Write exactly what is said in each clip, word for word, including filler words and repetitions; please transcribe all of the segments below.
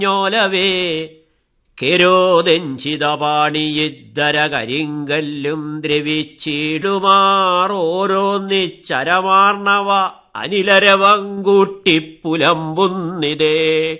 ഞോലവേ കെരോതെഞ്ചിതപാണിയിദ്ധര കരിങ്കല്ലും ദ്രവിച്ചിടുമാറോരോന്നിച്ചരമാർണവ അനിലരവങ്കൂട്ടിപ്പുലമ്പുന്നിതേ.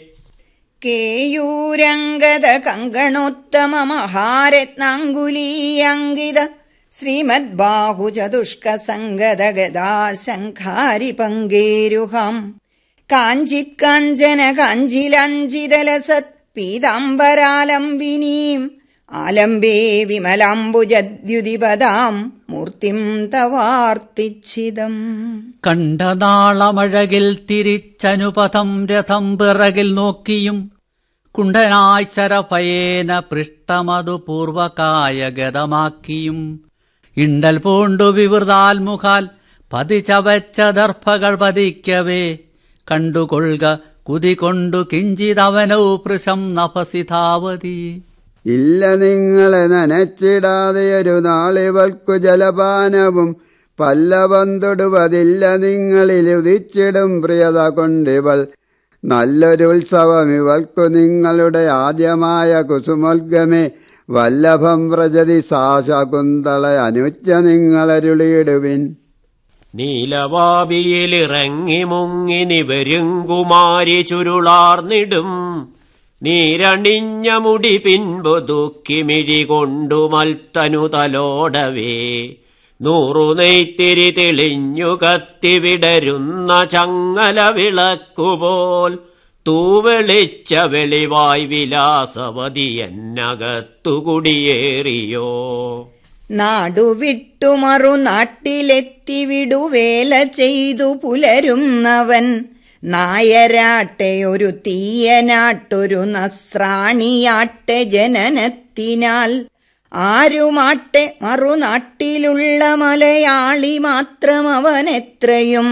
കേയൂരംഗത കങ്കണോത്തമ മഹാരത്നാങ്കുലീയങ്കിത ശ്രീമദ് ബാഹുചതുഷ്ക സംഗത ഗദാശങ്കാരി പങ്കേരുഹാം കാഞ്ചിത് കാഞ്ചന കാഞ്ചിലഞ്ചിതലസത് പീതാംബരാലംബിനീം ആലംബേ വിമലാംബുജദ്യുതിപദാം മൂർത്തിം തവാർത്തിച്ഛിതം. കണ്ടനാളമഴകിൽ തിരിച്ചനുപഥം രഥം പിറകിൽ നോക്കിയും കുണ്ടനായി ശരഭയേന പൃഷ്ടമതു പൂർവകായ ഗതമാക്കിയും ഇണ്ടൽ പൂണ്ടു വിവൃതാൽമുഖാൽ പതിച്ചവച്ച ദർഭകൾ പതിക്കവേ കണ്ടുകൊള്ളുക കുതികൊണ്ടു കിഞ്ചിതവനൗ പൃശം നഭസിധാവതി. ഇല്ല നിങ്ങളെ നനച്ചിടാതെ ഒരു നാളിവൾക്കു ജലപാനവും പല്ലവം തൊടുവതില്ല നിങ്ങളിൽ ഉദിച്ചിടും പ്രിയത കൊണ്ടിവൾ. നല്ലൊരു ഉത്സവം ഇവൾക്കു നിങ്ങളുടെ ആദ്യമായ കുസുമോൽഗമേ വല്ലഭം വ്രജതി സാ ശകുന്തള അനുച്ച നിങ്ങളരുളിയിടുവിൻ. നീലവാപിയിലിറങ്ങി മുങ്ങി നിവരുങ്കുമാരി ചുരുളാർന്നിടും നീരണിഞ്ഞ മുടി പിൻപു ദുഃഖിമിഴി കൊണ്ടു മൽത്തനു തലോടവേ നൂറു നെയ്ത്തിരി തെളിഞ്ഞു കത്തി വിടരുന്ന ചങ്ങല വിളക്കുപോൽ തൂവെളിച്ച വെളിവായ് വിലാസവതി എന്നകത്തുകുടിയേറിയോ. നാടുവിട്ടു മറുനാട്ടിലെത്തി വിടുവേല ചെയ്തു പുലരുന്നവൻ നായരാട്ടെ ഒരു തീയനാട്ടൊരു നസ്രാണിയാട്ടെ ജനനത്തിനാൽ ആരുമാട്ടെ മറുനാട്ടിലുള്ള മലയാളി മാത്രം അവനെത്രയും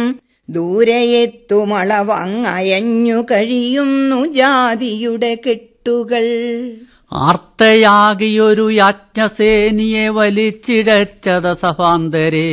ദൂരെയെത്തുമളവങ്ങയഞ്ഞു കഴിയുന്നു ജാതിയുടെ കെട്ടുകൾ. ആർത്തയാകിയൊരു യാജ്ഞസേനിയെ വലിച്ചിഴച്ചത സഭാന്തരേ